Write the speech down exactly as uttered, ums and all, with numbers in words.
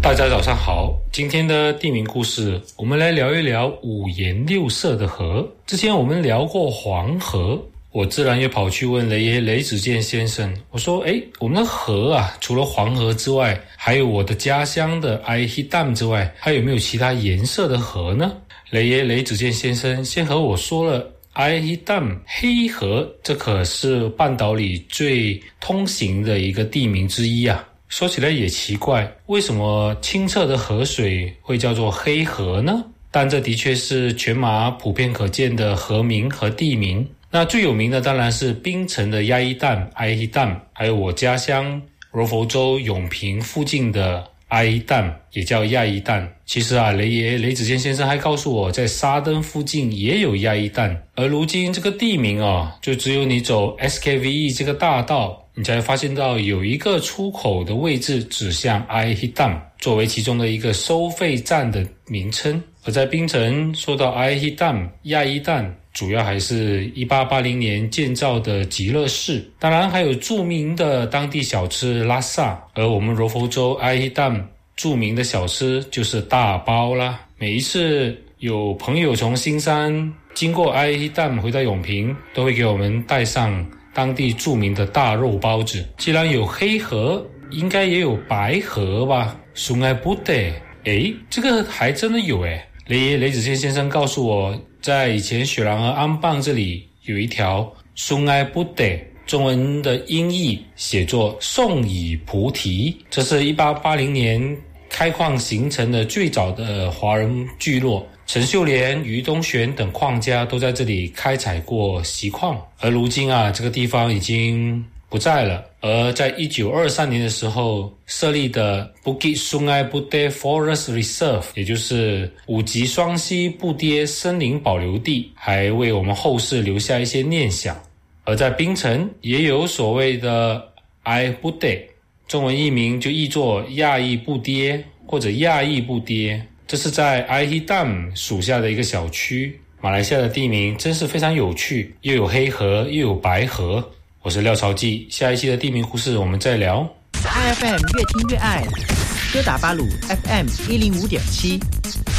大家早上好，今天的地名故事，我们来聊一聊五颜六色的河。之前我们聊过黄河，我自然也跑去问雷爷雷子健先生，我说诶，我们的河啊，除了黄河之外，还有我的家乡的 Air Dam 之外，还有没有其他颜色的河呢？雷爷雷子健先生先和我说了Air Dam 黑河，这可是半岛里最通行的一个地名之一啊。说起来也奇怪，为什么清澈的河水会叫做黑河呢？但这的确是全马普遍可见的河名和地名。那最有名的当然是槟城的亚依淡 Air Dam， 还有我家乡柔佛州永平附近的 Air Dam， 也叫亚依淡。其实啊，雷爷雷子健先生还告诉我，在沙登附近也有亚依淡。而如今这个地名啊，就只有你走 S K V E 这个大道，你才会发现到有一个出口的位置指向 Air Dam， 作为其中的一个收费站的名称。而在槟城说到 Air Dam 亚依淡，主要还是一八八零年建造的极乐寺，当然还有著名的当地小吃拉萨。而我们柔佛州 Air Dam 著名的小吃就是大包啦。每一次有朋友从新山经过 Air Dam 回到永平，都会给我们带上当地著名的大肉包子。既然有黑河，应该也有白河吧？ Sungai Puteh， 诶，这个还真的有诶。雷雷子健先生告诉我，在以前雪兰莪安邦这里有一条 Sungai Puteh， 中文的音译写作宋以菩提，这是一八八零年开矿形成的最早的华人聚落。陈秀莲、余东玄等矿家都在这里开采过锡矿，而如今啊，这个地方已经不在了。而在一九二三年的时候设立的 Bukit Sungai Puteh Forest Reserve， 也就是五级双溪布跌森林保留地，还为我们后世留下一些念想。而在槟城也有所谓的 Air Puteh， 中文译名就译作亚裔布跌或者亚裔布跌，这是在 Air Dam 属下的一个小区。马来西亚的地名真是非常有趣，又有黑河又有白河。我是廖朝记，下一期的地名故事我们再聊。 I F M 越听越爱，哥打巴鲁 F M 一零五点七。